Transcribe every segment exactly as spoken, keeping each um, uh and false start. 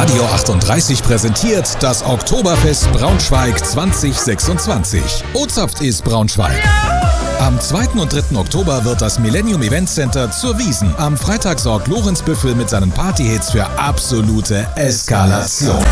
Radio achtunddreißig präsentiert das Oktoberfest Braunschweig zwanzig sechsundzwanzig. Ozapft ist Braunschweig. Am zweiten und dritten Oktober wird das Millennium Event Center zur Wiesn. Am Freitag sorgt Lorenz Büffel mit seinen Partyhits für absolute Eskalation.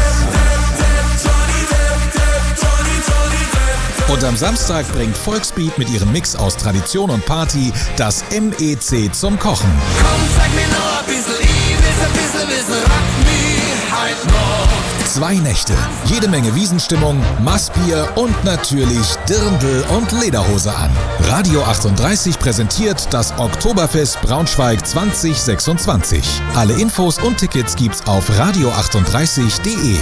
Und am Samstag bringt Volksbeat mit ihrem Mix aus Tradition und Party das M E C zum Kochen. Komm, zeig mir noch ein bisschen, ich will's ein bisschen wissen, rock mich halt noch. Zwei Nächte, jede Menge Wiesenstimmung, Maßbier und natürlich Dirndl und Lederhose an. Radio achtunddreißig präsentiert das Oktoberfest Braunschweig zwanzig sechsundzwanzig. Alle Infos und Tickets gibt's auf radio achtunddreißig punkt de.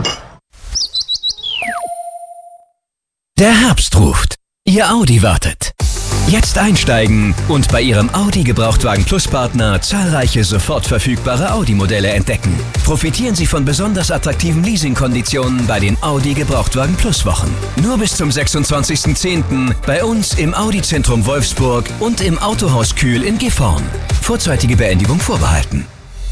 Der Herbst ruft. Ihr Audi wartet. Jetzt einsteigen und bei Ihrem Audi Gebrauchtwagen Plus Partner zahlreiche sofort verfügbare Audi-Modelle entdecken. Profitieren Sie von besonders attraktiven Leasingkonditionen bei den Audi Gebrauchtwagen Plus Wochen. Nur bis zum sechsundzwanzigsten zehnten bei uns im Audi-Zentrum Wolfsburg und im Autohaus Kühl in Gifhorn. Vorzeitige Beendigung vorbehalten.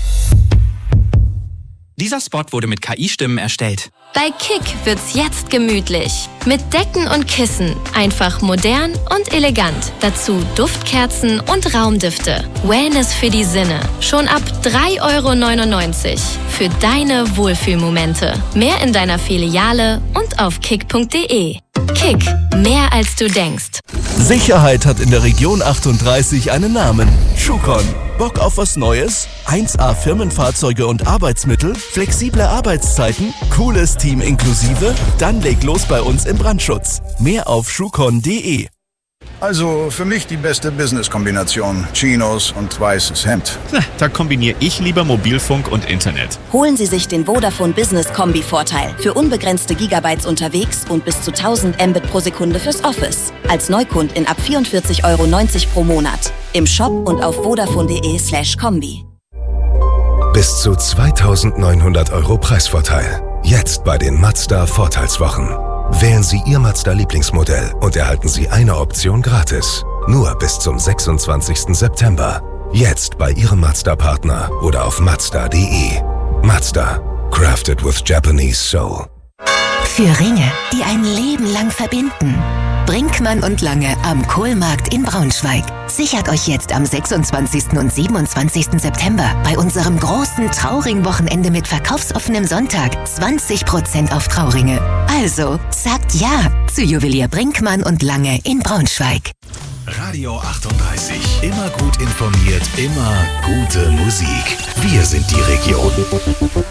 Dieser Spot wurde mit K I-Stimmen erstellt. Bei Kick wird's jetzt gemütlich. Mit Decken und Kissen. Einfach modern und elegant. Dazu Duftkerzen und Raumdüfte. Wellness für die Sinne. Schon ab drei Euro neunundneunzig. Für deine Wohlfühlmomente. Mehr in deiner Filiale und auf kick punkt de. Kick. Mehr als du denkst. Sicherheit hat in der Region achtunddreißig einen Namen. Schucon. Bock auf was Neues? eins A Firmenfahrzeuge und Arbeitsmittel? Flexible Arbeitszeiten? Cooles Team inklusive? Dann leg los bei uns im Brandschutz. Mehr auf schucon punkt de. Also für mich die beste Business-Kombination. Chinos und weißes Hemd. Na, da kombiniere ich lieber Mobilfunk und Internet. Holen Sie sich den Vodafone Business Kombi-Vorteil. Für unbegrenzte Gigabytes unterwegs und bis zu tausend Mbit pro Sekunde fürs Office. Als Neukundin ab vierundvierzig Euro neunzig pro Monat. Im Shop und auf vodafone punkt de slash kombi. Bis zu zweitausendneunhundert Euro Preisvorteil. Jetzt bei den Mazda Vorteilswochen. Wählen Sie Ihr Mazda-Lieblingsmodell und erhalten Sie eine Option gratis. Nur bis zum sechsundzwanzigsten September. Jetzt bei Ihrem Mazda-Partner oder auf mazda punkt de. Mazda. Crafted with Japanese Soul. Für Ringe, die ein Leben lang verbinden. Brinkmann und Lange am Kohlmarkt in Braunschweig. Sichert euch jetzt am sechsundzwanzigsten und siebenundzwanzigsten September bei unserem großen Trauring-Wochenende mit verkaufsoffenem Sonntag zwanzig Prozent auf Trauringe. Also, sagt Ja zu Juwelier Brinkmann und Lange in Braunschweig. Radio achtunddreißig. Immer gut informiert, immer gute Musik. Wir sind die Region.